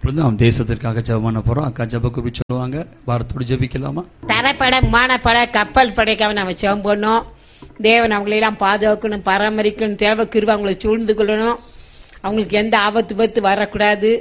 இப்பொழுது நாம் தேசத்திற்காக ஜெபம் பண்ண போறோம். அக்கா ஜெப குறிப்பு சொல்லுவாங்க. வாரத்தோடு ஜெபிக்கலாமா? தரைப்படை, விமானப்படை, கப்பல் படைக்காக நம்ம ஜெபம் பண்ணோம். தேவன் அவங்களெல்லாம் பாதுகாக்கணும், பராமரிக்கணும், தேவ கிருபை அவங்களை சூழ்ந்து கொள்ளணும். அவங்களுக்கு எந்த ஆபத்து வரக்கூடாது.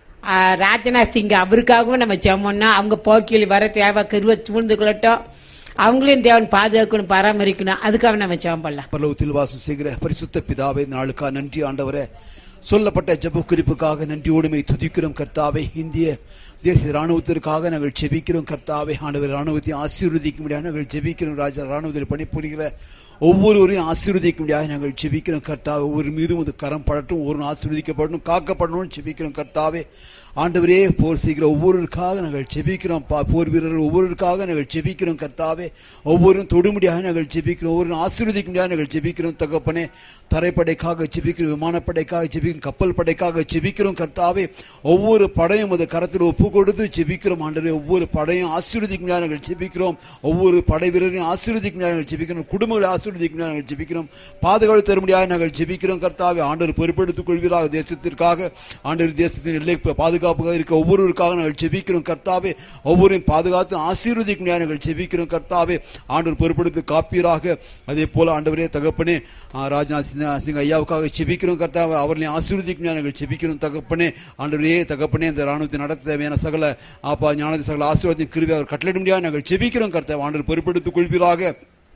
ராஜ்நாத் சிங் அவருக்காகவும் நம்ம ஜெபம் பண்ணோம். அவங்க போக்கில் வர தேவ கிருபை சூழ்ந்து கொள்ளட்டும். அவங்களையும் தேவன் பாதுகாக்கணும், பராமரிக்கணும். அதுக்காக நம்ம ஜெபம் பண்ணலாம். பரலோகத்தில் வாசம் செய்கிற பரிசுத்த பிதாவே, நாளுக்கா நன்றி ஆண்டவரே. சொல்லப்பட்ட ஜெப குறிப்புக்காக நன்றியோடுமை துதிக்கிறோம் கர்த்தாவே. இந்திய தேசிய ராணுவத்திற்காக நாங்கள் ஜெபிக்கிறோம் கர்த்தாவே. ஆண்டவர் ராணுவத்தை ஆசீர்வதிக்க முடியாது நாங்கள் ஜெபிக்கிறோம். ராஜா ராணுவத்தில் பணிபுரிகிற ஒவ்வொருவரையும் ஆசீர்வதிக்க முடியாது நாங்கள் ஜெபிக்கிறோம் கர்த்தாவே. ஒவ்வொரு மீதும் ஒரு கரம் படட்டும், ஒவ்வொரு ஆசீர்வதிக்கப்படணும், காக்கப்படணும்னு ஜெபிக்கிறோம் கர்த்தாவே. ஆண்டவரே, போர் செய்கிற ஒவ்வொருவருக்காக நாங்கள் ஜெபிக்கிறோம். போர் வீரர்கள் ஒவ்வொருவருக்காக நாங்கள் ஜெபிக்கிறோம் கர்த்தாவே. ஒவ்வொருவரும் தொடுமுடியாக நாங்கள் ஜெபிக்கிறோம், ஒவ்வொரு ஆசீர்வதிக்க முடியாது நாங்கள் ஜெபிக்கிறோம் தகப்பனே. தரைப்படைக்காக ஜெபிக்கிறோம், விமானப்படைக்காக ஜெபிக்கிறோம், கப்பல் படைக்காக ஜெபிக்கிறோம் கர்த்தாவே. ஒவ்வொரு படையும் அது கரத்தில் ஒப்பு கொடுத்து ஜெபிக்கிறோம் ஆண்டவரே. ஒவ்வொரு படையும் ஆசீர்வதிக்க முடியாது நாங்கள் ஜெபிக்கிறோம். ஒவ்வொரு படை வீரரையும் ஆசீர்வதிக்க முடியாது நாங்கள் ஜெபிக்கிறோம். குடும்பங்களை ஆசீர்வதிக்க முடியாது நாங்கள் ஜெபிக்கிறோம். பாதுகாப்பு தர முடியாது நாங்கள் ஜெபிக்கிறோம் கர்த்தாவே. ஆண்டவர் பொறுப்பெடுத்துக் கொள்வீராக. தேசத்திற்காக ஆண்டவர் தேசத்தின் எல்லை பாதுகாப்புக்காக இருக்க ஒவ்வொருவருக்காக நாங்கள் ஜெபிக்கிறோம் கர்த்தாவே. ஒவ்வொருவரையும் பாதுகாத்து ஆசீர்வதிக்க முடியாது நாங்கள் ஜெபிக்கிறோம் கர்த்தாவே. ஆண்டவர் பொறுப்பெடுத்து காப்பீராக. அதே போல ஆண்டவரே தகப்பனே, ராஜ்நாத் சிங் ஐயாவுக்காக ஜெபிக்கிறோம் கர்த்தாவே. அவர்களை ஆசீர்வதிக்க முடியாது நாங்கள் ஜெபிக்கிறோம் தகப்பனே. ஆண்டவரே தகப்பனே, இந்த ராணுவத்தை நடத்த தேவையான சகல ஞானத்தை சகல ஆசீர்வாதத்தின் கிருபை அவர் கட்டளையிட முடியாது நாங்கள் ஜெபிக்கிறோம் கர்த்தாவே. ஆண்டவர் பொறுப்பெடுத்துக் கொள்வீராக.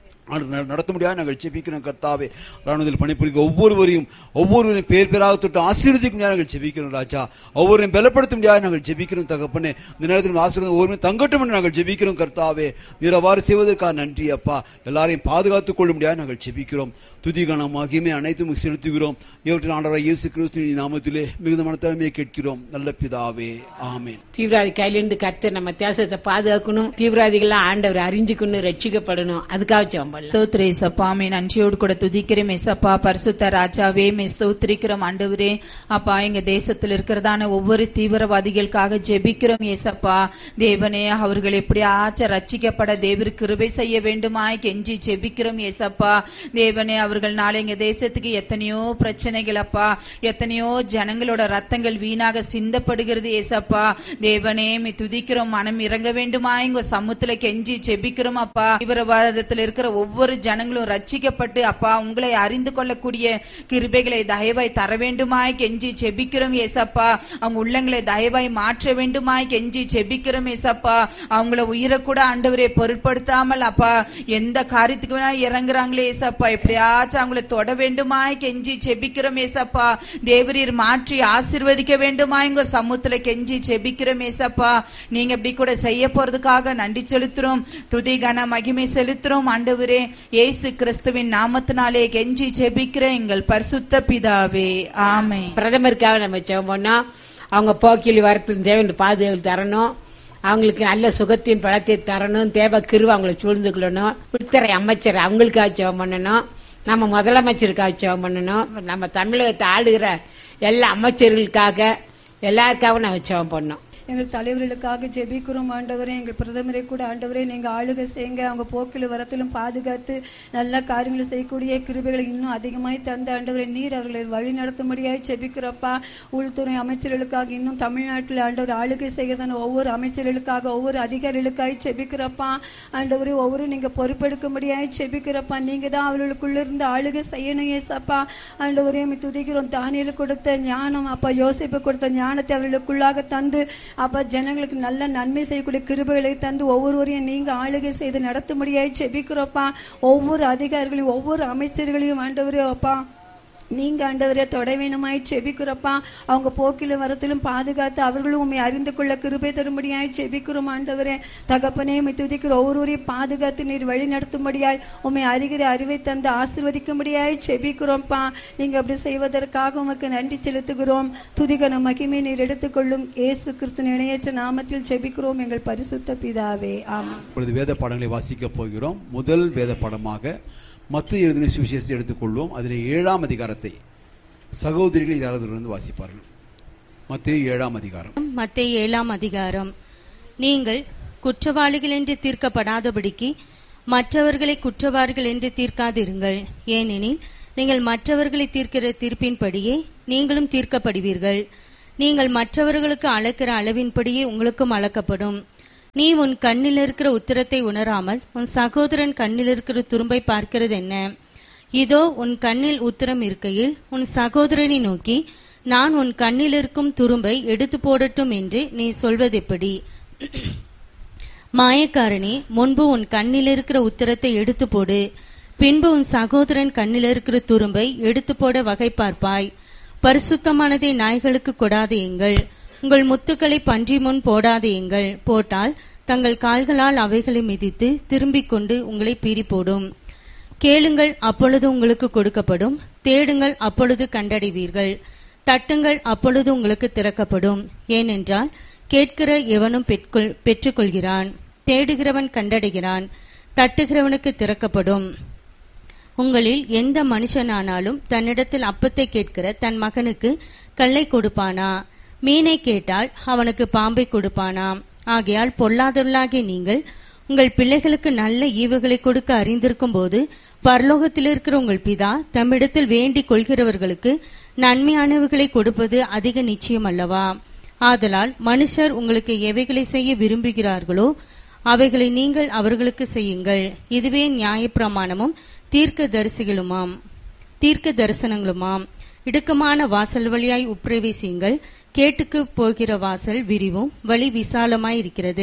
நடத்த முடியாது நாங்கள் ஜெபிக்கிறோம் கர்த்தாவே. ராணுவத்தில் பணிபுரிக்க ஒவ்வொருவரையும் பேர் பேராக தொட்டு ஆசீர்வதிக்க முடியாது நாங்கள் ஜெபிக்கிறோம் ராஜா. ஒவ்வொருவரையும் பலப்படுத்த முடியாது நாங்கள் ஜெபிக்கிறோம் தகப்பனே. இந்த நேரத்தில் ஆசீர்வாதம் ஒவ்வொருவரும் தங்கட்டும் என்று நாங்கள் ஜெபிக்கிறோம் கர்த்தாவே. நீர் அவ்வாறு செய்வதற்காக நன்றி அப்பா. எல்லாரையும் பாதுகாத்துக் கொள்ள முடியாது நாங்கள் ஜெபிக்கிறோம். துதிகான மகிமை அனைத்தும் செலுத்துகிறோம். இவற்றில் ஆண்டவராகிய இயேசு கிறிஸ்துவின் நாமத்திலே மிகுந்த மனத்தாழ்மையை கேட்கிறோம் நல்ல பிதாவே, ஆமென். தீவிரவாதி கையிலிருந்து கர்த்தர் நம்ம தேசத்தை பாதுகாக்கணும். தீவிரவாதிகள் ஆண்டவர் அறிஞ்சுக்கணும், ரட்சிக்கப்படணும். அதுக்காக ஜெபம் பண்ணலாம். ஸ்தோத்திர ஏசப்பா, மே நன்றியோடு கூட துதிக்கிறோம் ஏசப்பா. பரிசுத்த ராஜாவே, மே ஸ்தோத்திரிக்கிறோம் ஆண்டவரே. அப்பா, எங்க தேசத்தில் இருக்கிறதான ஒவ்வொரு தீவிரவாதிகளுக்காக ஜெபிக்கிறோம் ஏசப்பா. தேவனே, அவர்கள் எப்படியாச்சும் ரட்சிக்கப்பட தேவர் கிருபை செய்ய வேண்டுமாய் கெஞ்சி ஜெபிக்கிறோம் ஏசப்பா. தேவனே, அவர்கள் நாளை எங்க தேசத்துக்கு எத்தனையோ பிரச்சனைகள் அப்பா, எத்தனையோ ஜனங்களோட ரத்தங்கள் வீணாக சிந்தப்படுகிறது ஏசப்பா. தேவனே, மே துதிக்கிறோம். மனம் இறங்க வேண்டுமா எங்க சமூகத்துல கெஞ்சி ஜெபிக்கிறோம் அப்பா. தீவிரவாதத்தில் இருக்கிற ஒவ்வொரு ஜனங்களும் ரட்சிக்கப்பட்டு அப்பா உங்களை அறிந்து கொள்ளக்கூடிய கிருபைகளை தயவாய் தர வேண்டுமாய் கெஞ்சி ஜெபிக்கிறோம் ஏசப்பா. அவங்க உள்ளங்களை தயவாய் மாற்ற வேண்டுமாய் கெஞ்சி ஜெபிக்கிறோம் ஏசப்பா. அவங்கள உயிரை கூட ஆண்டவரே பொருட்படுத்தாமல் அப்பா எந்த காரியத்துக்கு வேணா இறங்குறாங்களே ஏசப்பா, எப்படியாச்சும் அவங்களை தொட வேண்டுமாய் கெஞ்சி ஜெபிக்கிறோம் ஏசப்பா. தேவரீர் மாற்றி ஆசீர்வதிக்க வேண்டுமாய் உங்க சமூகத்துல கெஞ்சி ஜெபிக்கிறோம் ஏசப்பா. நீங்க இப்படி கூட செய்ய போறதுக்காக நன்றி செலுத்துறோம், துதி கன மகிமை செலுத்துறோம் ஆண்டவரே. இயேசு கிறிஸ்துவின் நாமத்தினாலே கெஞ்சி ஜெபிக்கிறேன் எங்கள் பரிசுத்த பிதாவே, ஆமென். பிரதமருக்காக நம்ம ஜெபம் பண்ணோம். அவங்க போக்கில் வரத்துக்கு தேவன் பாதுகாப்பு தரணும். அவங்களுக்கு நல்ல சுகத்தையும் பலத்தையும் தரணும். தேவ கிருபை அவங்களை சூழ்ந்து கொள்ளணும். உள்துறை அமைச்சர் அவங்களுக்காக ஜெபம் பண்ணணும். நம்ம முதலமைச்சருக்காக ஜெபம் பண்ணணும். நம்ம தமிழகத்தை ஆளுகிற எல்லா அமைச்சர்களுக்காக எல்லாருக்காகவும் நம்ம ஜெபம் பண்ணோம். எங்கள் தலைவர்களுக்காக ஜெபிக்கிறோம் ஆண்டவரே. எங்கள் பிரதமரை கூட ஆண்டவரே நீங்க ஆளுகை செய்யுங்க. அவங்க போக்கில் வரத்திலும் பாதுகாத்து நல்ல காரியங்களை செய்யக்கூடிய கிருபைகளை இன்னும் அதிகமாய் தந்த ஆண்டவரே நீர் அவர்களை வழி நடத்த முடியாது ஜெபிக்கிறப்பா. உள்துறை அமைச்சர்களுக்காக இன்னும் தமிழ்நாட்டில் ஆண்டவர் ஆளுகை செய்கிறதான ஒவ்வொரு அமைச்சர்களுக்காக ஒவ்வொரு அதிகாரிகளுக்காக ஜெபிக்கிறப்பா ஆண்டவரே. ஒவ்வொரு நீங்க பொறுப்பெடுக்க முடியாது ஜெபிக்கிறப்பா. நீங்க தான் அவர்களுக்குள்ள இருந்து ஆளுகை செய்யணும் ஏசப்பா. ஆண்டவரே துதிக்கிறோம். தானியேல் கொடுத்த ஞானம் அப்பா, யோசேப்பு கொடுத்த ஞானத்தை அவர்களுக்குள்ளாக தந்து அப்பா ஜனங்களுக்கு நல்ல நன்மை செய்யக்கூடிய கிருபைகளை தந்து ஒவ்வொருவரையும் நீங்க ஆளுகை செய்து நடத்த முடியாது ஜெபிக்கிறோப்பா. ஒவ்வொரு அதிகாரிகளையும் ஒவ்வொரு அமைச்சர்களையும் ஆண்டவரே அப்பா நீங்க ஆண்டவரே தொட வேணுமாய் ஜெபிக்கிறப்பா. அவங்க போக்கில வரத்திலும் பாதுகாத்து அவர்களும் உண்மை அறிந்து கொள்ள கிருபை தரும்படியாய் ஜெபிக்கிறோம் ஆண்டவரே. தகப்பனே துதிக்கிற ஒவ்வொருவரையும் பாதுகாத்து நீர் வழி நடத்தும்படியாய் உண்மை அறிகிற அறிவை தந்து ஆசீர்வதிக்கும்படியாய் ஜெபிக்கிறோம்ப்பா. நீங்க அப்படி செய்வதற்காக உமக்கு நன்றி செலுத்துகிறோம். துதிகன மகிமை நீர் எடுத்துக்கொள்ளும் இயேசு கிறிஸ்துவின் இணையற்ற நாமத்தில் ஜெபிக்கிறோம் எங்கள் பரிசுத்த பிதாவே, ஆமென். இப்பொழுது வேத பாடங்களை வாசிக்க போகிறோம். முதல் வேத பாடமாக மத்தேயு எழுதின சுவிசேஷத்தை எடுத்துக்கொள்வோம். அதில் 7ஆம் அதிகாரத்தை சகோதரிகள் யாராவது வாசிப்பார்கள். மத்தேயு 7ஆம் அதிகாரம். மத்தேயு 7ஆம் அதிகாரம். நீங்கள் குற்றவாளிகள் என்று தீர்க்கப்படாதபடிக்கு மற்றவர்களை குற்றவாளிகள் என்று தீர்க்காதிருங்கள். ஏனெனில் நீங்கள் மற்றவர்களை தீர்க்கிற தீர்ப்பின்படியே நீங்களும் தீர்க்கப்படுவீர்கள். நீங்கள் மற்றவர்களுக்கு அளக்கிற அளவின்படியே உங்களுக்கும் அளக்கப்படும். நீ உன் கண்ணில் இருக்கிற உத்திரத்தை உணராமல் உன் சகோதரன் கண்ணில் இருக்கிற துரும்பை பார்க்கிறது என்ன? இதோ உன் கண்ணில் உத்திரம் இருக்கையில் உன் சகோதரனை நோக்கி, நான் உன் கண்ணில் இருக்கும் துரும்பை எடுத்து போடட்டும் என்று நீ சொல்வதெப்படி? மாயக்காரனே, முன்பு உன் கண்ணில் இருக்கிற உத்திரத்தை எடுத்து போடு, பின்பு உன் சகோதரன் கண்ணில் இருக்கிற துரும்பை எடுத்து போட வகை பார்ப்பாய். பரிசுத்தமானதை நாய்களுக்கு கொடாதேயுங்கள், உங்கள் முத்துக்களை பன்றி முன் போடாதேயுங்கள். போட்டால் தங்கள் கால்களால் அவைகளை மிதித்து திரும்பிக் கொண்டு உங்களை பீறி போடும். கேளுங்கள், அப்பொழுது உங்களுக்கு கொடுக்கப்படும். தேடுங்கள், அப்பொழுது கண்டடைவீர்கள். தட்டுங்கள், அப்பொழுது உங்களுக்கு திறக்கப்படும். ஏனென்றால் கேட்கிற எவனும் பெற்றுக்கொள்கிறான், தேடுகிறவன் கண்டடைகிறான், தட்டுகிறவனுக்கு திறக்கப்படும். உங்களில் எந்த மனுஷனானாலும் தன்னிடத்தில் அப்பத்தை கேட்கிற தன் மகனுக்கு கல்லை கொடுப்பானா? மீனை கேட்டால் அவனுக்கு பாம்பை கொடுப்பானாம்? ஆகையால் பொல்லாதவர்களாகிய நீங்கள் உங்கள் பிள்ளைகளுக்கு நல்ல ஈவுகளை கொடுக்க அறிந்திருக்கும் போது பரலோகத்தில் இருக்கிற உங்கள் பிதா தம்மிடத்தில் வேண்டிக் கொள்கிறவர்களுக்கு நன்மையானவைகளை கொடுப்பது அதிக நிச்சயம் அல்லவா? ஆதலால் மனுஷர் உங்களுக்கு எவைகளை செய்ய விரும்புகிறார்களோ அவைகளை நீங்கள் அவர்களுக்கு செய்யுங்கள். இதுவே நியாயப்பிரமாணமும் தீர்க்க தரிசனங்களுமாம். இடுக்கமான வாசல் வழியாய் உட்பிரவேசியுங்கள். கேட்டுக்கு போகிற வாசல் விரிவும் வழி விசாலமாயிருக்கிறது,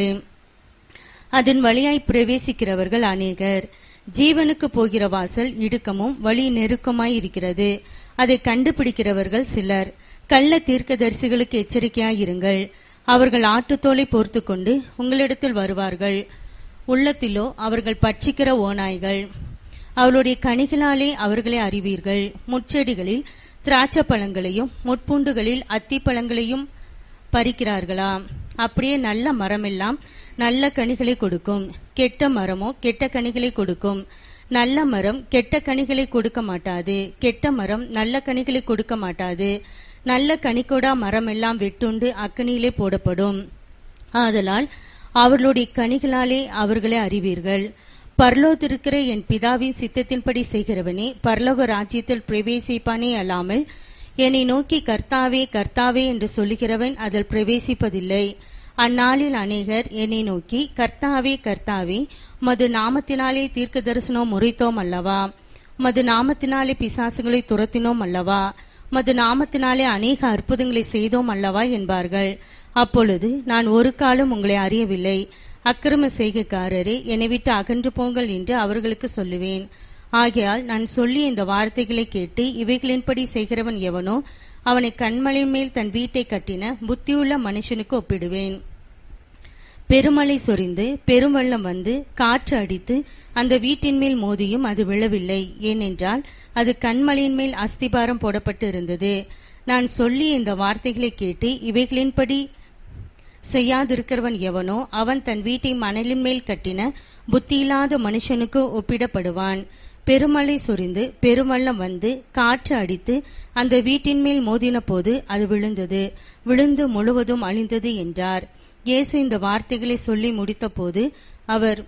அதன் வழியாய் பிரவேசிக்கிறவர்கள் அநேகர். ஜீவனுக்கு போகிற வாசல் இடுக்கமும் வழி நெருக்கமாயிருக்கிறது, அதை கண்டுபிடிக்கிறவர்கள் சிலர். கள்ள தீர்க்கதரிசிகளுக்கு எச்சரிக்கையாயிருங்கள். அவர்கள் ஆட்டுத்தோலை போர்த்து கொண்டு உங்களிடத்தில் வருவார்கள், உள்ளத்திலோ அவர்கள் பட்சிக்கிற ஓநாய்கள். அவளுடைய கனிகளாலே அவர்களை அறிவீர்கள். முட்செடிகளில் திராட்சை பழங்களையும் முட்பூண்டுகளில் அத்தி பழங்களையும் பறிக்கிறார்களா? அப்படியே நல்ல மரமெல்லாம் நல்ல கனிகளை கொடுக்கும், கெட்ட மரமோ கெட்ட கனிகளை கொடுக்கும். நல்ல மரம் கெட்ட கனிகளை கொடுக்க மாட்டாது, கெட்ட மரம் நல்ல கனிகளை கொடுக்க மாட்டாது. நல்ல கனிகொடா மரமெல்லாம் வெட்டுண்டு அக்கனியிலே போடப்படும். ஆதலால் அவர்களுடைய கனிகளாலே அவர்களை அறிவீர்கள். பரலோகத்திருக்கிற என் பிதாவின் சித்தத்தின்படி செய்கிறவனே பரலோக ராஜ்யத்தில் பிரவேசிப்பானே அல்லாமல் என்னை நோக்கி கர்த்தாவே கர்த்தாவே என்று சொல்லுகிறவன் அதில் பிரவேசிப்பதில்லை. அந்நாளில் அநேகர் என்னை நோக்கி, கர்த்தாவே கர்த்தாவே, மது நாமத்தினாலே தீர்க்க தரிசனம் முறைத்தோம் அல்லவா? மது நாமத்தினாலே பிசாசுகளை துரத்தினோம் அல்லவா? மது நாமத்தினாலே அநேக அற்புதங்களை செய்தோம் அல்லவா என்பார்கள். அப்பொழுது நான் ஒரு காலம் உங்களை அறியவில்லை, அக்கிரம செய்கைக்காரரே, என்னை விட்டு அகன்று போங்கள் என்று அவர்களுக்கு சொல்லுவேன். ஆகையால் நான் சொல்லி இந்த வார்த்தைகளை கேட்டு இவைகளின்படி செய்கிறவன் எவனோ அவனை கண்மலை மேல் தன் வீட்டை கட்டின புத்தியுள்ள மனுஷனுக்கு ஒப்பிடுவேன். பெருமழை சொரிந்து பெருவெள்ளம் வந்து காற்று அடித்து அந்த வீட்டின் மேல் மோதியும் அது விழவில்லை, ஏனென்றால் அது கண்மலையின் மேல் அஸ்திபாரம் போடப்பட்டு இருந்தது. நான் சொல்லி இந்த வார்த்தைகளை கேட்டு இவைகளின்படி செய்யாதிருக்கிறவன் எவனோ அவன் தன் வீட்டை மணலின் மேல் கட்டின புத்தியில்லாத மனுஷனுக்கு ஒப்பிடப்படுவான். பெருமழை சொரிந்து பெருவெள்ளம் வந்து காற்று அடித்து அந்த வீட்டின் மேல் மோதின போது அது விழுந்தது, விழுந்து முழுவதும் அழிந்தது என்றார். இயேசு இந்த வார்த்தைகளை சொல்லி முடித்த போது அவர்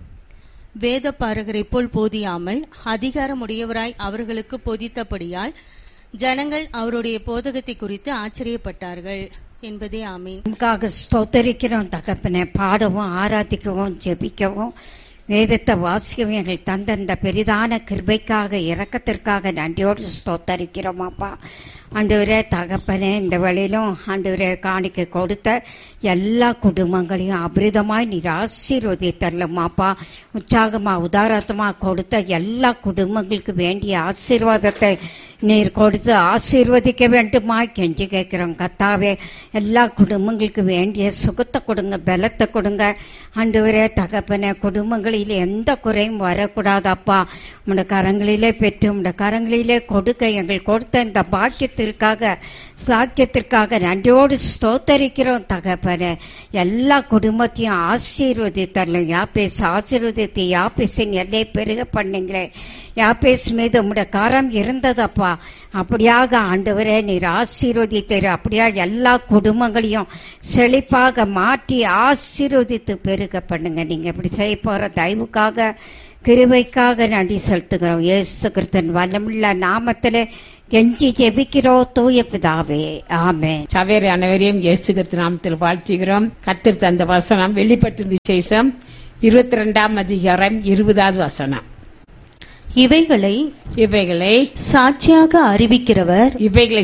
வேதபாரகரைப் போல் போதியாமல் அதிகாரமுடையவராய் அவர்களுக்கு போதித்தபடியால் ஜனங்கள் அவருடைய போதகத்தை குறித்து ஆச்சரியப்பட்டார்கள் என்பதே ஆமீன். நமக்காக ஸ்தோத்தரிக்கிறோம் தகப்பனே. பாடவும் ஆராதிக்கவும் ஜெபிக்கவும் வேதத்தை வாசிக்கவும் எங்கள் தந்தந்த பெரிதான கிருபைக்காக இரக்கத்திற்காக நன்றியோடு ஸ்தோத்தரிக்கிறோம் அப்பா. ஆண்டவரே தகப்பனே, இந்த வழியிலும் ஆண்டவரே காணிக்கை கொடுத்த எல்லா குடும்பங்களையும் அபிரிதமாய் நீர் ஆசீர்வதித்தரலுமாப்பா. உற்சாகமா உதாரத்தமா கொடுத்த எல்லா குடும்பங்களுக்கு வேண்டிய ஆசீர்வாதத்தை நீர் கொடுத்து ஆசீர்வதிக்க வேண்டுமாய் கெஞ்சி கேட்கிறோம் கர்த்தாவே. எல்லா குடும்பங்களுக்கு வேண்டிய சுகத்தை கொடுங்க, பலத்தை கொடுங்க ஆண்டவரே தகப்பனே. குடும்பங்களில் எந்த குறையும் வரக்கூடாதப்பா. உடைய கரங்களிலே பெற்று உடைய கரங்களிலே கொடுக்க எங்கள் கொடுத்த இந்த பாக்கியத்திற்காக சாக்கியத்திற்காக நன்றியோடு ஸ்தோத்தரிக்கிறோம் தகப்பனே. எல்லா குடும்பத்தையும் ஆசீர்வதித்தரலும். யாப்பேஸ் ஆசீர்வதித்து யாப்பேசின் எல்லை பெருக பண்ணீங்களே. யாப்பேஸ் மீது உடைய கரம் இருந்ததப்பா. அப்படியாக ஆண்டவரே நீர் ஆசீர்வதித்தீர். அப்படியா எல்லா குடும்பங்களையும் செழிப்பாக மாற்றி ஆசீர்வதித்து பெருக பண்ணுங்க. நீங்க இப்படி செய்ய போற தயவுக்காக கிருபைக்காக நன்றி செலுத்துகிறோம். இயேசு கிறிஸ்துவின் வல்லமுள்ள நாமத்திலே கெஞ்சி ஜெபிக்கிறோம் தூய பிதாவே, ஆமென். சவேரி அனைவரையும் இயேசு கிறிஸ்து நாமத்தில் வாழ்த்துகிறோம். கர்த்தர் தந்த வசனம் வெளிப்படுத்தும் விசேஷம் 22ஆம் அதிகாரம் 20வது வசனம். இவைகளை சாட்சியாக அறிவிக்கிறவர்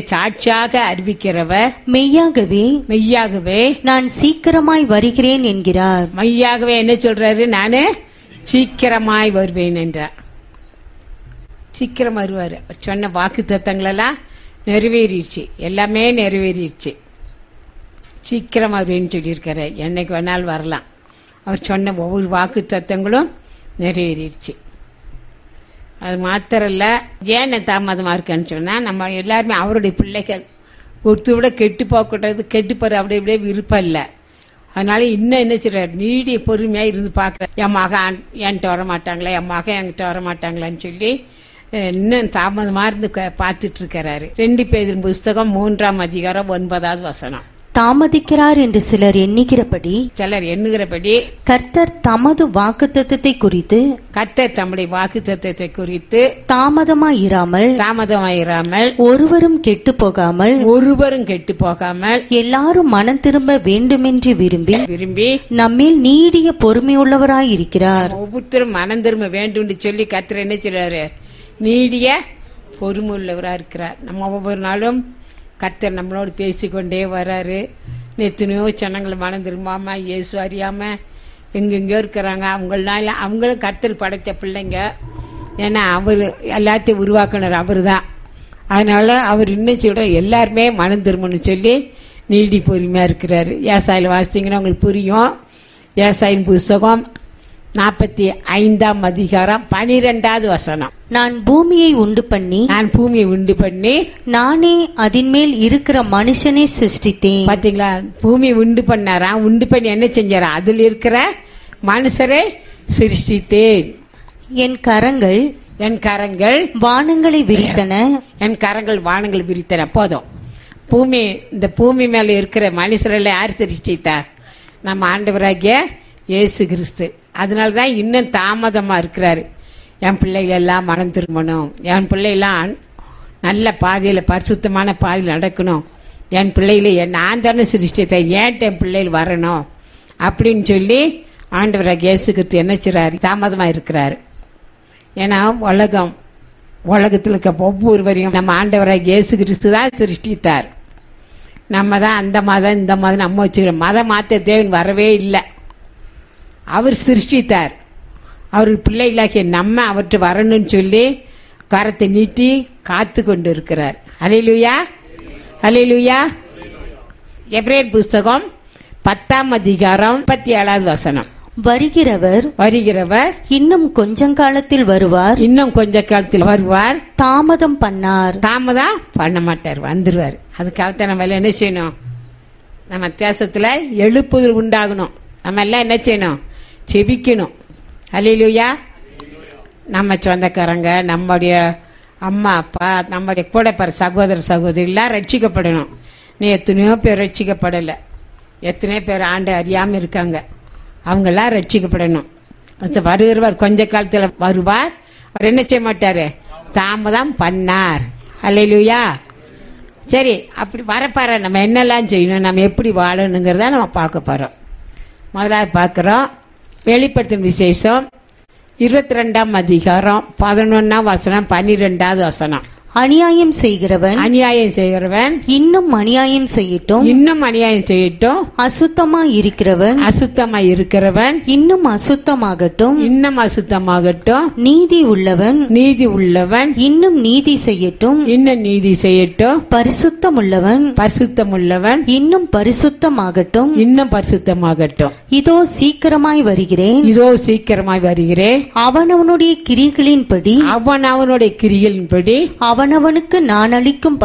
மெய்யாகவே நான் சீக்கிரமாய் வருகிறேன் என்கிறார். மெய்யாகவே என்ன சொல்றாரு? நானு சீக்கிரமாய் வருவேன் என்றார். சீக்கிரம் வருவாரு. அவர் சொன்ன வாக்கு தத்தங்கள் எல்லாம் நிறைவேறிடுச்சு, எல்லாமே நிறைவேறிடுச்சு. சீக்கிரம் வருவேன்னு சொல்லியிருக்காரு. என்னைக்கு வேணாலும் வரலாம். அவர் சொன்ன ஒவ்வொரு வாக்கு தத்தங்களும் நிறைவேறிடுச்சு. அது மாத்திரம் இல்ல, ஏன் தாமதமா இருக்குன்னு சொன்னா, நம்ம எல்லாருமே அவருடைய பிள்ளைகள். ஒருத்தர் விட கெட்டு போகக்கூடாது, கெட்டு போறது அப்படி இப்படியே விருப்பம் இல்லை. அதனால இன்னும் என்ன செய்றாரு? நீடிய பொறுமையா இருந்து பாக்குற, என் மகன் என்கிட்ட வரமாட்டாங்களா, என் மகன் என்கிட்ட வரமாட்டாங்களான்னு சொல்லி இன்னும் தாமதமா இருந்து பார்த்துட்டு இருக்கிறாரு. 2 பேதுரு புஸ்தகம் 3ஆம் அதிகாரம் 9வது வசனம். தாமதிக்கிறார் என்று சிலர் எண்ணுகிறபடி கர்த்தர் தமது வாக்குத்தத்தத்தை குறித்து தாமதமாயிராமல் ஒருவரும் கெட்டு போகாமல் எல்லாரும் மனம் திரும்ப வேண்டுமென்று விரும்பி நம்மில் நீடிய பொறுமையுள்ளவராயிருக்கிறார். ஒவ்வொருத்தரும் மனம் திரும்ப வேண்டும் சொல்லி கர்த்தர் என்ன செய்றாரு? நீடிய பொறுமை உள்ளவரா இருக்கிறார். நம்ம ஒவ்வொரு நாளும் கர்த்தர் நம்மளோடு பேசிக்கொண்டே வர்றாரு. எத்தனையோ ஜனங்கள் மனம் திரும்பாம இயேசு அறியாம எங்கெங்கயோ இருக்கிறாங்க. அவங்களும் கர்த்தர் படைத்த பிள்ளைங்க. ஏன்னா அவர் எல்லாத்தையும் உருவாக்குனர் அவரு தான். அதனால அவர் இன்னும் சொல்ற எல்லாருமே மனம் திரும்பணும்னு சொல்லி நீடி பொறுமையா இருக்கிறாரு. ஏசாயில வாசித்தீங்கன்னா உங்களுக்கு புரியும். ஏசாயின் புஸ்தகம் 45ஆம் அதிகாரம் 12வது வசனம். நான் பூமியை உண்டு பண்ணி நானே அதின் மேல் இருக்கிற மனுஷனை சிருஷ்டித்தேன். பாத்தீங்களா? பூமியை உண்டு பண்ணாரா? உண்டு பண்ணி என்ன செஞ்சாரா? அதில் இருக்கிற மனுஷரை சிருஷ்டித்தேன். என் கரங்கள் வானங்களை விரித்தன. என் கரங்கள் வானங்கள் விரித்தன. போதும். இந்த பூமி மேல இருக்கிற மனுஷர்களை யார் சிருஷ்டித்தா? நம்ம ஆண்டவராகிய இயேசு கிறிஸ்து. அதனாலதான் இன்னும் தாமதமா இருக்கிறாரு. என் பிள்ளைகள் எல்லாம் மனம் திரும்பணும், என் பிள்ளைலாம் நல்ல பாதையில பரிசுத்தமான பாதையில் நடக்கணும், என் பிள்ளைகளை நான் தானே சிருஷ்டித்தேன், ஏன் என் பிள்ளைகள் வரணும் அப்படின்னு சொல்லி ஆண்டவராகிய இயேசு கிறிஸ்து என்ன செய்றாரு? தாமதமா இருக்கிறாரு. ஏன்னா உலகத்தில் இருக்க ஒவ்வொருவரையும் நம்ம ஆண்டவராகிய இயேசு கிறிஸ்து தான் சிருஷ்டித்தார். நம்ம தான் அந்த மதம் இந்த மதம் நம்ம வச்சுக்கிறோம். மதம் மாத்த தேவன் வரவே இல்லை. அவர் சிருஷ்டித்தார். அவர் பிள்ளைகளாகிய நம்ம அவற்றை வரணும்னு சொல்லி கரத்தை நீட்டி காத்து கொண்டு இருக்கிறார். அல்லேலூயா, அல்லேலூயா. எபிரேயர் புஸ்தகம் 10ஆம் அதிகாரம் 37வது வசனம். வருகிறவர் இன்னும் கொஞ்ச காலத்தில் வருவார், தாமதம் பண்ண மாட்டார், வந்துருவார். அதுக்காகத்தான் நம்ம எல்லாம் என்ன செய்யணும்? நம்ம வித்தியாசத்துல எழுப்புதல் உண்டாகணும். நம்ம எல்லாம் என்ன செய்யணும்? செபிக்கணும். அல்லேலூயா. நம்ம சொந்தக்காரங்க, நம்முடைய அம்மா அப்பா, நம்முடைய கூட பிற சகோதர சகோதரி எல்லாம் ரட்சிக்கப்படணும். நீ எத்தனையோ பேர் ரட்சிக்கப்படல, எத்தனையோ பேர் ஆண்டு அறியாம இருக்காங்க. அவங்க எல்லாம் ரட்சிக்கப்படணும். வருகிறவர் கொஞ்ச காலத்துல வருவார். அவர் என்ன செய்ய மாட்டாரு? தாமதம் பண்ணார். அல்லேலூயா. சரி, அப்படி வரப்பாரு நம்ம என்னெல்லாம் செய்யணும், நம்ம எப்படி வாழணுங்கிறத நம்ம பார்க்க போறோம். முதலாவது பார்க்கிறோம் வெளிப்படுத்தும் விசேஷம் 22ஆம் அதிகாரம் 11ஆம் வசனம் 12வது வசனம். அநியாயம் செய்கிறவன் இன்னும் அநியாயம் செய்யட்டும். அசுத்தமாய் இருக்கிறவன் இன்னும் அசுத்தமாகட்டும். நீதி உள்ளவன் இன்னும் நீதி செய்யட்டும். பரிசுத்தம் உள்ளவன் இன்னும் பரிசுத்தமாகட்டும். இதோ சீக்கிரமாய் வருகிறேன். அவனவனுடைய கிரிகளின்படி அவனவனுக்கு நான் அளிக்கும்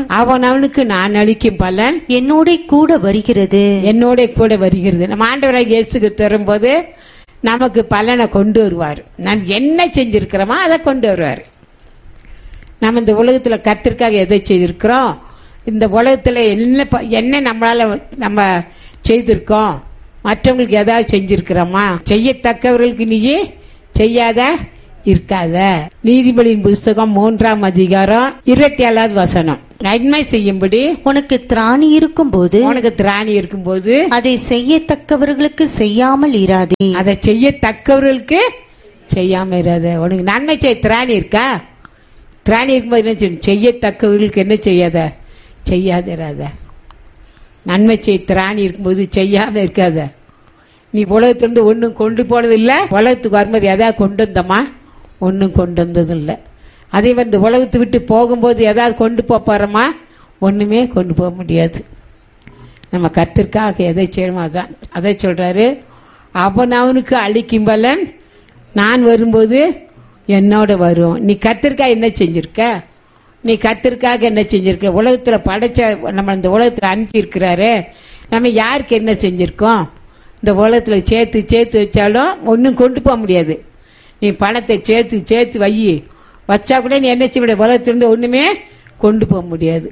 பலன் என்னோட கூட வருகிறது. நம்ம ஆண்டவராகிய இயேசுக்கு தரும்போது நமக்கு பலனை கொண்டு வருவார். நாம் என்ன செஞ்சிருக்கிறோமோ அதை கொண்டு வருவார். நம்ம இந்த உலகத்துல கர்த்தருக்காக எதை செய்திருக்கிறோம், இந்த உலகத்துல என்ன நம்மளால நம்ம செய்திருக்கோம், மற்றவங்களுக்கு ஏதாவது செஞ்சிருக்கிறோமா, செய்யத்தக்கவர்களுக்கு நீ செய்யாத இருக்காத. நீதிபதியின் புஸ்தகம் 3ஆம் அதிகாரம் 27வது வசனம். நன்மை செய்யும்படி உனக்கு திராணி இருக்கும்போது உனக்கு திராணி இருக்கும்போது அதை செய்யத்தக்கவர்களுக்கு செய்யாமல் இராதே. அதை செய்யத்தக்கவர்களுக்கு செய்யாம இராத. உனக்கு நன்மை செய்ய திராணி இருக்கா? திராணி இருக்கும்போது என்ன செய்யணும்? செய்யத்தக்கவர்களுக்கு என்ன செய்யாத? செய்யாத. நன்மை செய்ய திராணி இருக்கும்போது செய்யாம இருக்காத. நீ உலகத்திலிருந்து ஒன்னும் கொண்டு போனது இல்ல, உலகத்துக்கு வரும்போது எதாவது கொண்டு வந்தோமா? ஒன்னும் கொண்டு வந்தது இல்ல. அதே வந்து உலகத்தை விட்டு போகும்போது ஏதாவது கொண்டு போறோமா? ஒண்ணுமே கொண்டு போக முடியாது. நம்ம கர்த்தருக்காக எதை செய்யணுமோ அதான். அதை சொல்றாரு, அவனுக்கு அளிக்கும் பலன் நான் வரும்போது என்னோட வரும். நீ கர்த்தருக்காக என்ன செஞ்சிருக்க? நீ கர்த்தருக்காக என்ன செஞ்சிருக்க? உலகத்துல படைச்ச நம்ம இந்த உலகத்துல அனுப்பி இருக்கிறாரு. நம்ம யாருக்கு என்ன செஞ்சிருக்கோம்? இந்த உலகத்துல சேர்த்து சேர்த்து வச்சாலும் ஒன்னும் கொண்டு போக முடியாது. நீ பணத்தை சேர்த்து சேர்த்து வச்சா கூட நீ என்ன செய்ய முடியாது? உலகத்திலிருந்து ஒண்ணுமே கொண்டு போக முடியாது.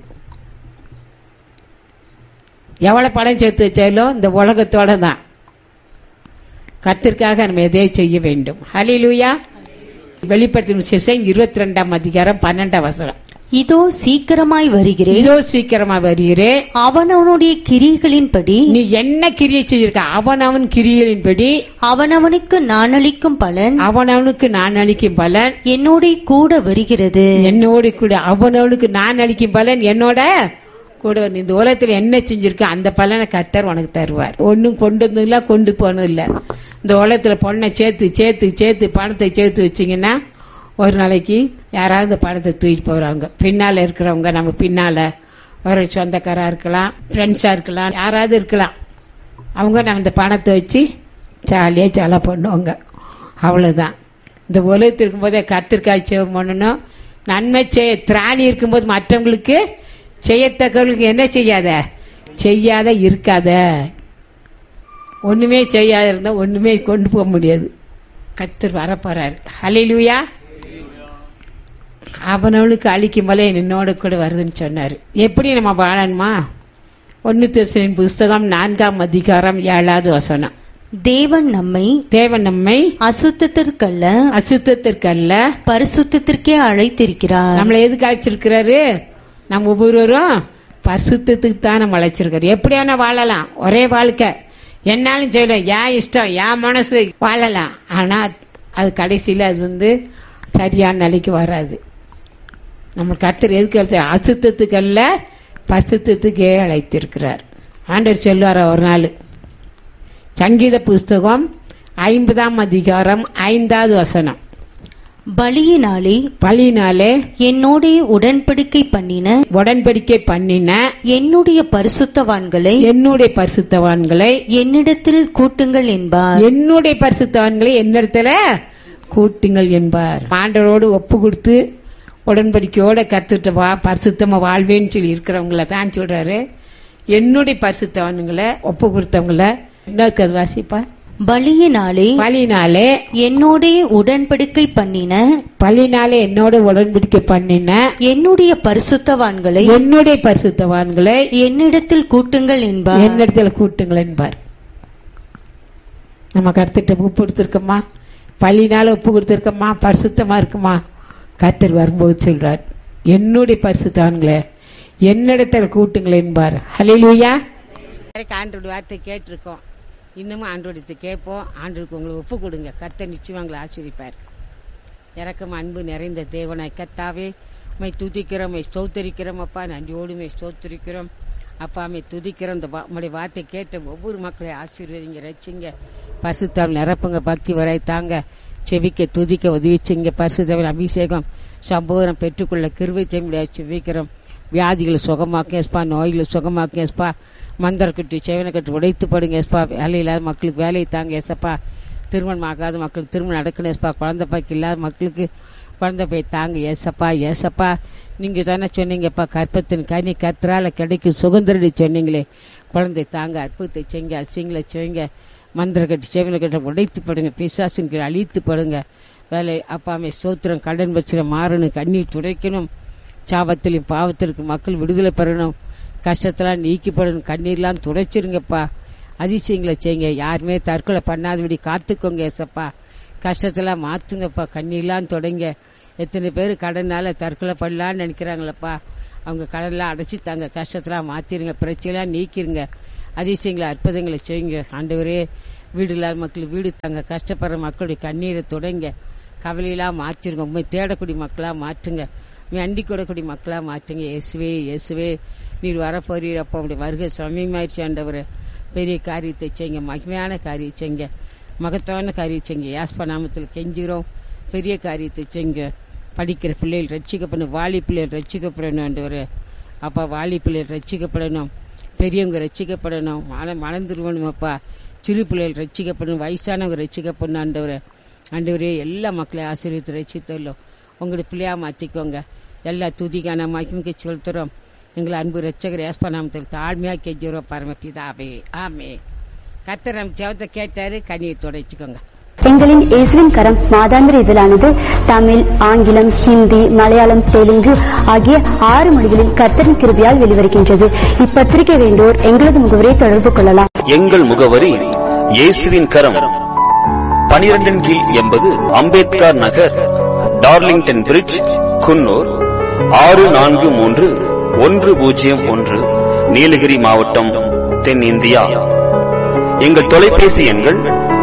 எவ்வளவு பணம் சேர்த்து வச்சாலும் இந்த உலகத்தோட தான். கர்த்தருக்காக நம்ம எதை செய்ய வேண்டும். ஹல்லேலூயா. வெளிப்படுத்தின விசேஷம் 22ஆம் அதிகாரம் 12ஆம் வசனம். இதோ சீக்கிரமாய் வருகிறேன். இதோ சீக்கிரமா வருகிறேன். அவனவனுடைய கிரியைகளின்படி நீ என்ன கிரியை செய்திருக்க? அவனவன் கிரியைகளின்படி அவனவனுக்கு நான் அளிக்கும் பலன் அவனவனுக்கு நான் அளிக்கும் பலன் என்னோட கூட வருகிறது. என்னோட கூட. அவனவனுக்கு நான் அளிக்கும் பலன் என்னோட கூட. இந்த உலகத்துல என்ன செஞ்சிருக்க அந்த பலனை கர்த்தர் உனக்கு தருவார். ஒன்னும் கொண்டு வந்தது இல்ல, கொண்டு போனது இல்ல. இந்த உலகத்துல பொண்ணை சேர்த்து சேர்த்து சேர்த்து பணத்தை சேர்த்து வச்சீங்கன்னா ஒரு நாளைக்கு யாராவது பணத்தை தூக்கிட்டு போறாங்க. பின்னால இருக்கிறவங்க, நம்ம பின்னால ஒரு சொந்தக்காரா இருக்கலாம், ஃப்ரெண்ட்ஸா இருக்கலாம், யாராவது இருக்கலாம். அவங்க நம்ம இந்த பணத்தை வச்சு ஜாலியா செலவு பண்ணுவாங்க. அவ்வளவுதான். இந்த உலகத்தில் இருக்கும்போதே கர்த்தருக்காய் சேவம் பண்ணணும். நன்மை செய்ய திராணி இருக்கும்போது மற்றவங்களுக்கு செய்யத்தக்கவர்களுக்கு என்ன செய்யாத இருக்காத. ஒண்ணுமே செய்யாத இருந்தா ஒண்ணுமே கொண்டு போக முடியாது. கர்த்தர் வரப்போறாரு. ஹல்லேலூயா. அவனவனுக்கு அளிக்கும் போல என்னோட கூட வருதுன்னு சொன்னாரு. எப்படி நம்ம வாழணுமா? 1 தெசலோனிக்கேயர் புஸ்தகம் 4ஆம் அதிகாரம் 7வது வசனம். தேவன் நம்மை அசுத்தத்திற்கல்ல பரிசுத்தத்திற்கே அழைத்திருக்கிறார். நம்மளை எதுக்கு அழைச்சிருக்கிறாரு? நம்ம ஒவ்வொருவரும் பரிசுத்தத்துக்கு தான் நம்ம அழைச்சிருக்காரு. எப்படியான வாழலாம், ஒரே வாழ்க்கை, என்னாலும் செய்யலாம், என் இஷ்டம், என் மனசு வாழலாம். ஆனா அது கடைசியில அது வந்து சரியான நிலைக்கு வராது. நம்ம கர்த்தர் எதுக்கு அசுத்தத்துக்கு அல்ல பரிசுத்தத்துக்கே அழைத்திருக்கிறார். ஆண்டவர் சொல்லுவார ஒரு நாள், சங்கீத புஸ்தகம் 50ஆம் அதிகாரம் 5வது வசனம். பலியினாலே என்னோட உடன்படிக்கை பண்ணின என்னுடைய பரிசுத்தவான்களை என்னிடத்தில் கூட்டுங்கள் என்பார். என்னுடைய பரிசுத்தவான்களை என்னிடத்துல கூட்டுங்கள் என்பார். ஆண்டவரோடு ஒப்பு கொடுத்து உடன்படிக்கையோட கத்துட்டு பரிசுத்தமா வாழ்வேன்னு சொல்லி இருக்கிறவங்கள தான் சொல்றாரு. என்னுடைய பரிசுத்தவான்களை ஒப்பு கொடுத்தவங்கள என்ன வாசிப்பா? பலியினாலே என்னோட உடன்படிக்கை பண்ணின என்னுடைய பரிசுத்தவான்களை என்னிடத்தில் கூட்டுங்கள் என்பார். நம்ம கர்த்தர்ட்ட ஒப்பு கொடுத்திருக்கோமா? பலினால ஒப்பு கொடுத்திருக்கோமா? பரிசுத்தமா இருக்குமா? கர்த்தர் வரும்போது சொல்றார், என்னுடைய பரிசுத்தவான்களை என்னிடத்தில் கூட்டுங்கள் என்பார். ஹல்லேலூயா. ஆண்டோட வார்த்தை கேட்டிருக்கோம், இன்னமும் ஆண்டோட கேட்போம். ஆண்டோருக்கு உங்களை ஒப்பு கொடுங்க. கர்த்தர் நிச்சயம் உங்களை ஆசீர்வதிப்பார். இறக்கம் அன்பு நிறைந்த தேவனாய் கர்த்தாவே, உம்மை துதிக்கிறோம், உம்மை ஸ்தோத்திரிக்கிறோம். அப்பா நன்றியோடு உம்மை ஸ்தோத்திரிக்கிறோம். அப்பா உம்மை துதிக்கிறோம். இந்த உம்முடைய வார்த்தை கேட்ட ஒவ்வொரு மக்களையும் ஆசீர்வதிங்க, ரட்சிங்க, பரிசுத்தாவில் நிரப்புங்க, பக்தி வரை தாங்க, செவிக்க துதிக்க உதவிச்சுங்க. பரிசுத்தாவின் அபிஷேகம் சம்பூரம் பெற்றுக்கொள்ள கிருபை செய்ய செவிக்கிறோம். வியாதிகளை சுகமாக்கும் எஸ்பா, நோய்களை சுகமாக்கும் எஸ்பா, மந்தரக்கட்டு செவனக்கட்டு உடைத்து படுங்க எஸ்பா. வேலை இல்லாத மக்களுக்கு வேலையை தாங்க எஸ்ப்பா. திருமணம் ஆகாத மக்களுக்கு திருமணம் நடக்கணும் எஸ்பா. குழந்தை பாய்க்கு இல்லாத மக்களுக்கு குழந்தை போய் தாங்க ஏசப்பா. நீங்க தானே சொன்னீங்கப்பா, கற்பத்தின் கனி கத்திரால கிடைக்கும் சுதந்திரடி சொன்னீங்களே. குழந்தை தாங்க, அற்புதத்தை செய்யுங்க, அசிங்களை செய்யுங்க. மந்திரக்கட்டு செவனை கட்ட உடைத்து படுங்க, பிசாசின் கீழ் அழித்து படுங்க. வேலை அப்பாமே சோத்திரம், கடன் பிரச்சனை மாறணும், கண்ணீர் துடைக்கணும். சாபத்திலும் பாவத்திற்கு மக்கள் விடுதலை பெறணும், கஷ்டத்தெல்லாம் நீக்கிப்படணும், கண்ணீர்லாம் துடைச்சிருங்கப்பா. அதிசயங்களை செய்யுங்க. யாருமே தற்கொலை பண்ணாதபடி காத்துக்கோங்க ஏசப்பா. கஷ்டத்தெல்லாம் மாற்றுங்கப்பா. கண்ணீர்லாம் தொடங்க. எத்தனை பேர் கடனால தற்கொலை பண்ணலான்னு நினைக்கிறாங்களப்பா. அவங்க கடன்லாம் அடைச்சிட்டாங்க. கஷ்டத்தெல்லாம் மாற்றிடுங்க. பிரச்சனைலாம் நீக்கிருங்க. அதிசயங்களை அற்புதங்களை செய்யுங்க. ஆண்டவரே, வீடு இல்லாத மக்கள் வீடு தாங்க. கஷ்டப்படுற மக்களுடைய கண்ணீரை தொடங்க. கவலையெல்லாம் மாற்றிருங்க. உண்மை தேடக்கூடிய மக்களாக மாற்றுங்க. அண்டி கூடக்கூடிய மக்களாக மாற்றுங்க. இயேசுவே, இயேசுவே, நீர் வரப்போறீர். அப்போ அவருடைய வருகை சமயமாயிருச்சு. ஆண்டவரே, பெரிய காரியத்தை செய்யுங்க. மகிமையான காரியம் செய்யுங்க. மகத்தான காரியம் செய்யுங்க. யாஸ்பா நாமத்தில் கெஞ்சுகிறோம். பெரிய காரியத்தை செய்யுங்க. படிக்கிற பிள்ளைகள் ரட்சிக்கப்படணும். வாலி பிள்ளைகள் ரட்சிக்கப்படணும். ஆண்டவரே, அப்பா, வாலி பிள்ளைகள் ரட்சிக்கப்படணும். பெரியவங்க ரட்சிக்கப்படணும். மணந்துருவணும். அப்பா, சிறு பிள்ளைகள் ரட்சிக்கப்படணும். வயசானவங்க ரட்சிக்கப்படணும். ஆண்டவரே, ஆண்டவரே, எல்லா மக்களையும் ஆசீர்வதித்து ரட்சித்தரலாம். உங்களுடைய பிள்ளையா மாற்றிக்கோங்க. எல்லா துதிக்கான மகிமைக்கு செலுத்துறோம். எங்களை அன்பு ரட்சகர் யாஸ்பா நாமத்தில் தாழ்மையாக கெஞ்சுறோம் பரமபிதாவே. ஆமே. கர்த்தர் நம் ஜெபத்தை கேட்டாரு. கண்ணீர் துடைச்சுக்கோங்க. எங்களின் இயேசுவின் கரம் மாதாந்திர இதழானது தமிழ், ஆங்கிலம், ஹிந்தி, மலையாளம், தெலுங்கு ஆகிய 6 மொழிகளில் கர்த்தரின் கிருபையால் வெளிவருகின்றது. இப்பத்திரிகை வேண்டோர் எங்களது முகவரியை தொடர்பு கொள்ளலாம். எங்கள் முகவரி இயேசுவின் கரம், 12 கீழ் 80 அம்பேத்கர் நகர், டார்லிங்டன் பிரிட்ஜ், குன்னூர் 643101, நீலகிரி மாவட்டம், தென்னிந்தியா. எங்கள் தொலைபேசி எண்கள்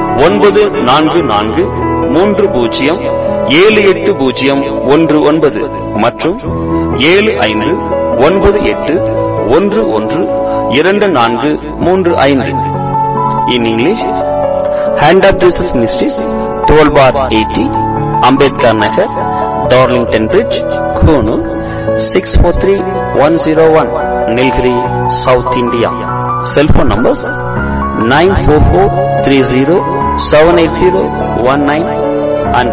9443078019 மற்றும் 7598112435. In English, Hand of Jesus Ministries, 12/80, Ambedkar Nagar, Darlington Bridge, Konoor, 643101, Nilgiri, South India. Cell phone numbers 944307801 and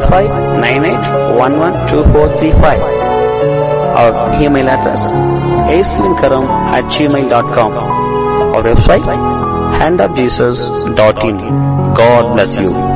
7598112435. Our email address aswinkaram@gmail.com. Our website handofjesus.in. God bless you.